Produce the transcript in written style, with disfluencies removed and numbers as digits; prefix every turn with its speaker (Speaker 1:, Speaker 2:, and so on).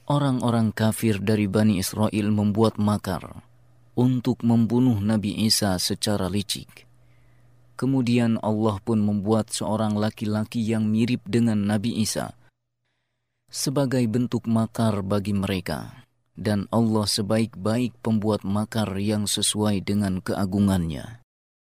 Speaker 1: orang-orang kafir dari Bani Israel membuat makar untuk membunuh Nabi Isa secara licik. Kemudian Allah pun membuat seorang laki-laki yang mirip dengan Nabi Isa sebagai bentuk makar bagi mereka. Dan Allah sebaik-baik pembuat makar yang sesuai dengan keagungannya.